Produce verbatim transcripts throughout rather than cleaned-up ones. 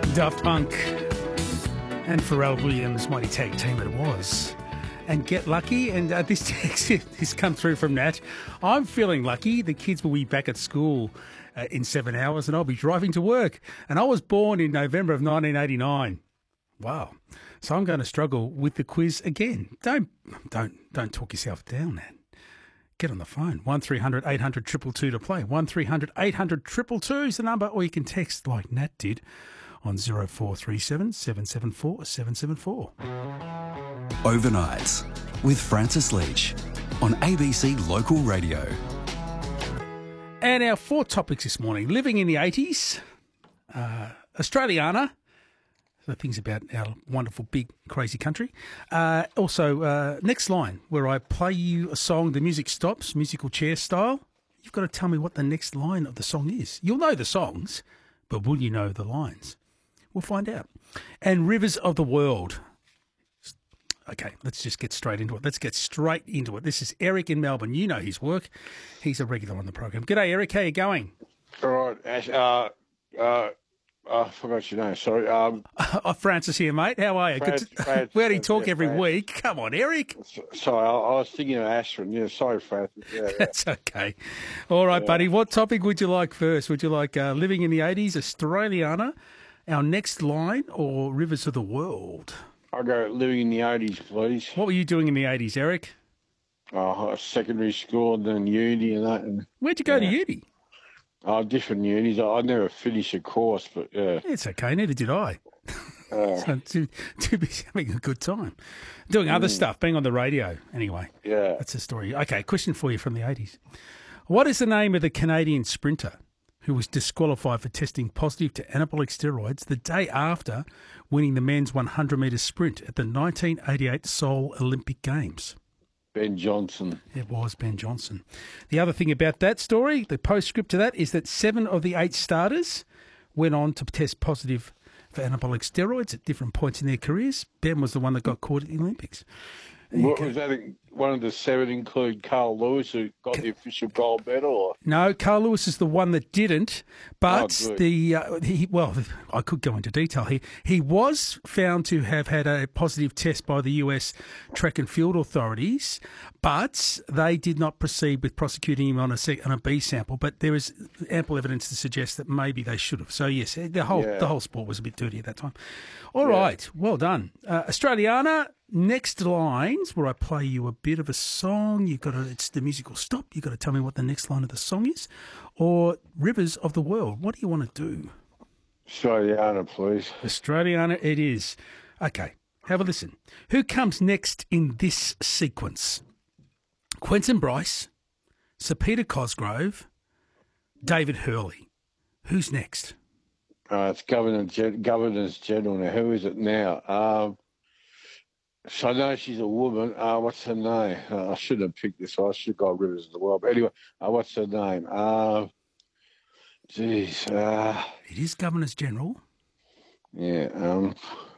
Daft Punk and Pharrell Williams, mighty tag team it was. And Get Lucky, and uh, this text has come through from Nat. I'm feeling lucky. The kids will be back at school uh, in seven hours and I'll be driving to work. And I was born in November of nineteen eighty-nine. Wow. So I'm going to struggle with the quiz again. Don't don't don't talk yourself down, Nat. Get on the phone. one three hundred eight hundred two two two to play. one three hundred eight hundred two two two is the number, or you can text like Nat did on zero four three seven seven seven four seven seven four. Overnights with Francis Leach on A B C Local Radio. And our four topics this morning: living in the eighties, uh, Australiana, the things about our wonderful, big, crazy country. Uh, also, uh, next line, where I play you a song, the music stops, musical chair style. You've got to tell me what the next line of the song is. You'll know the songs, but will you know the lines? We'll find out. And Rivers of the World. Okay, let's just get straight into it. Let's get straight into it. This is Eric in Melbourne. You know his work. He's a regular on the program. G'day, Eric. How you going? All right, Ash. Uh, uh, I forgot your name. Sorry. Um, oh, Francis here, mate. How are you? Francis, Good to, Francis, we only talk yeah, every Francis. week. Come on, Eric. Sorry, I, I was thinking of Ashton. Yeah, sorry, Francis. Yeah, yeah. That's okay. All right, Yeah. buddy. What topic would you like first? Would you like uh, living in the eighties, Australiana, our next line, or Rivers of the World? I'll go living in the eighties, please. What were you doing in the eighties, Eric? Uh, secondary school and then uni and that. And, Where'd you go yeah. to uni? uh, different unis. I, I never finished a course, but yeah. It's okay. Neither did I. Uh, So too, too busy having a good time. Doing other stuff, being on the radio. Anyway, yeah. that's the story. Okay, question for you from the eighties. What is the name of the Canadian sprinter who was disqualified for testing positive to anabolic steroids the day after winning the men's one hundred metre sprint at the nineteen eighty-eight Seoul Olympic Games? Ben Johnson. It was Ben Johnson. The other thing about that story, the postscript to that, is that seven of the eight starters went on to test positive for anabolic steroids at different points in their careers. Ben was the one that got caught at the Olympics. There you What go. was that? One of the seven include Carl Lewis, who got the official gold medal. Or? No, Carl Lewis is the one that didn't, but Oh, good. the uh, he, well, I could go into detail here. He was found to have had a positive test by the U S track and field authorities, but they did not proceed with prosecuting him on a C- on a B sample. But there is ample evidence to suggest that maybe they should have. So yes, the whole Yeah. the whole sport was a bit dirty at that time. All Yeah. right, well done, uh, Australiana. Next lines, where I play you a bit of a song. You've got to, it's the musical stop. You've got to tell me what the next line of the song is. Or Rivers of the World. What do you want to do? Australiana, please. Australiana it is. Okay, have a listen. Who comes next in this sequence? Quentin Bryce, Sir Peter Cosgrove, David Hurley. Who's next? Uh, it's Governor Gen- Governors General. Now, who is it now? Um, so I know she's a woman. Uh, what's her name? Uh, I shouldn't have picked this. I should have got Rivers of the World. But anyway, uh, what's her name? Uh, geez. Uh, It is Governors General. yeah. Um,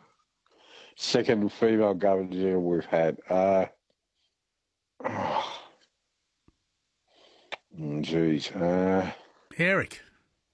second female Governor General we've had. Uh, oh, geez. Uh, Eric.